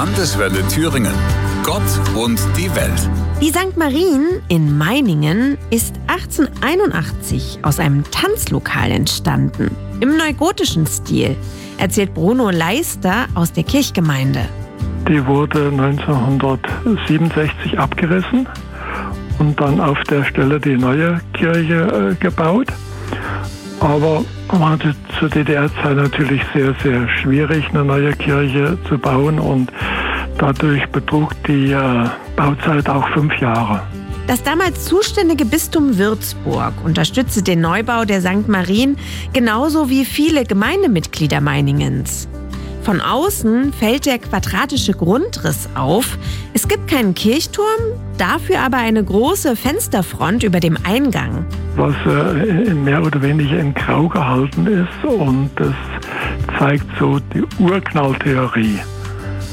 Landeswelle Thüringen. Gott und die Welt. Die St. Marien in Meiningen ist 1881 aus einem Tanzlokal entstanden. Im neugotischen Stil, erzählt Bruno Leister aus der Kirchgemeinde. Die wurde 1967 abgerissen und dann auf der Stelle die neue Kirche gebaut. Aber war zur DDR-Zeit natürlich sehr, sehr schwierig, eine neue Kirche zu bauen, und dadurch betrug die Bauzeit auch 5 Jahre. Das damals zuständige Bistum Würzburg unterstützte den Neubau der St. Marien genauso wie viele Gemeindemitglieder Meiningens. Von außen fällt der quadratische Grundriss auf. Es gibt keinen Kirchturm, dafür aber eine große Fensterfront über dem Eingang. Was mehr oder weniger in Grau gehalten ist, und das zeigt so die Urknalltheorie.